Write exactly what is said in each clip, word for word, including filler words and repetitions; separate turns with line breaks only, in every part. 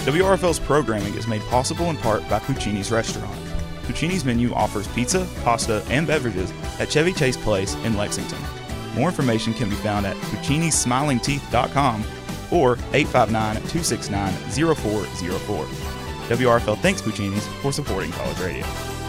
W R F L's programming is made possible in part by Puccini's Restaurant. Puccini's menu offers pizza, pasta, and beverages at Chevy Chase Place in Lexington. More information can be found at puccinis smiling teeth dot com or eight five nine, two six nine, zero four zero four. W R F L thanks Puccini's for supporting College Radio.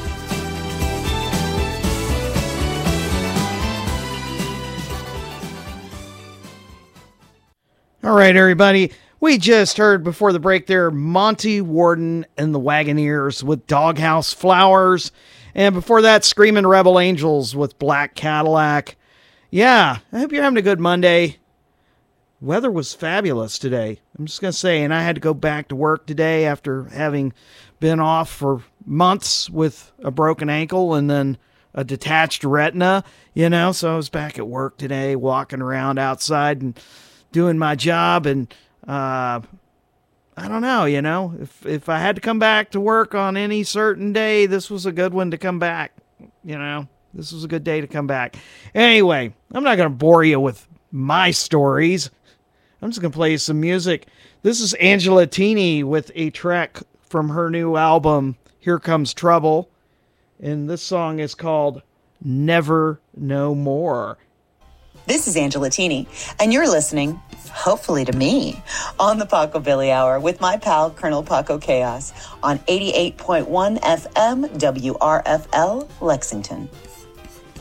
All right, everybody. We just heard before the break there Monty Warden and the Wagoneers with Doghouse Flowers. And before that, Screaming Rebel Angels with Black Cadillac. Yeah, I hope you're having a good Monday. Weather was fabulous today. I'm just going to say, and I had to go back to work today after having been off for months with a broken ankle and then a detached retina, you know. So I was back at work today, walking around outside and doing my job, and uh, I don't know, you know, if if I had to come back to work on any certain day, this was a good one to come back, you know. This was a good day to come back. Anyway, I'm not going to bore you with my stories. I'm just going to play you some music. This is Angela Teeny with a track from her new album, Here Comes Trouble, and this song is called Never No More.
This is Angela Teeny, and you're listening, hopefully to me, on the Paco Billy Hour with my pal, Colonel Paco Chaos, on eighty-eight point one F M W R F L, Lexington.